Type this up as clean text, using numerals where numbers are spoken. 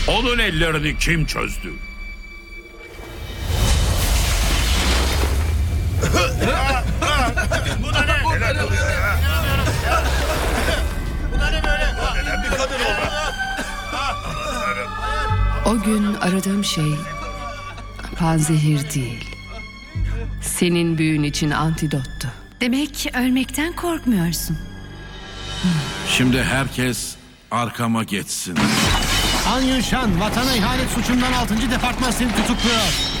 Onun ellerini kim çözdü? Bu da ne? Neler oluyor ya? Bu da ne böyle? Neden bir kadın oldu? O gün aradığım şey panzehir değil. Senin büyün için antidottu. Demek ölmekten korkmuyorsun. Şimdi herkes arkama geçsin. An Yun Shan, vatana ihanet suçundan 6. departman seni tutukluyor.